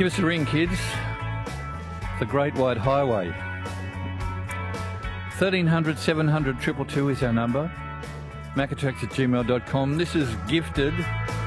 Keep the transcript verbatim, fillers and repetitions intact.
Give us a ring, kids. The Great White Highway. thirteen hundred, seven hundred, two two two is our number. macatrax at gmail dot com. This is Gifted.